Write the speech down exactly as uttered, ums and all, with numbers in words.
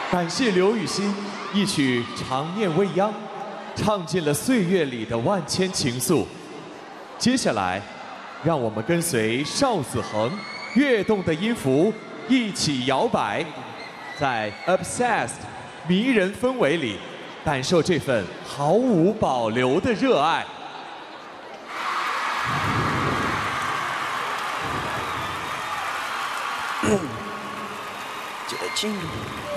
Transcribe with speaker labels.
Speaker 1: 感谢刘雨昕一曲《长念未央》，唱尽了岁月里的万千情愫。接下来，让我们跟随邵子恒跃动的音符一起摇摆，在 Obsessed 迷人氛围里，感受这份毫无保留的热爱。
Speaker 2: 接近。